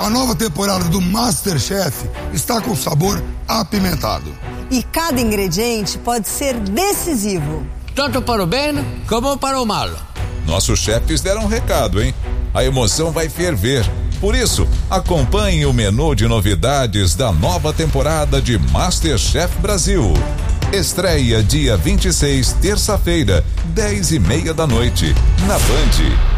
A nova temporada do MasterChef está com sabor apimentado. E cada ingrediente pode ser decisivo. Tanto para o bem como para o mal. Nossos chefes deram um recado, hein? A emoção vai ferver. Por isso, acompanhe o menu de novidades da nova temporada de MasterChef Brasil. Estreia dia 26, terça-feira, 10:30 da noite, na Band.